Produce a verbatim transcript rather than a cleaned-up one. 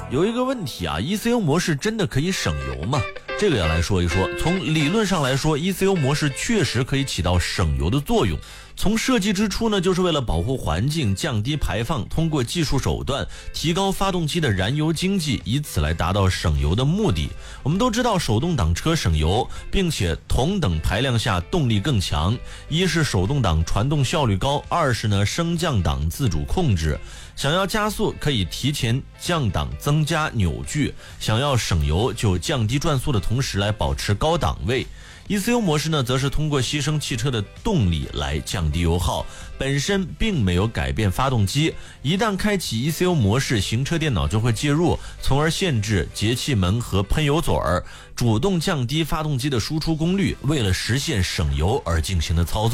有一个问题啊 ，E C U 模式真的可以省油吗？这个要来说一说。从理论上来说 ，E C U 模式确实可以起到省油的作用。从设计之初呢，就是为了保护环境、降低排放，通过技术手段提高发动机的燃油经济，以此来达到省油的目的。我们都知道手动挡车省油，并且同等排量下动力更强。一是手动挡传动效率高，二是呢升降档自主控制。想要加速可以提前降档增加扭矩，想要省油就降低转速的同时来保持高档位。E C U 模式呢，则是通过牺牲汽车的动力来降低油耗，本身并没有改变发动机。一旦开启 E C U 模式，行车电脑就会介入，从而限制节气门和喷油嘴儿，主动降低发动机的输出功率，为了实现省油而进行的操作。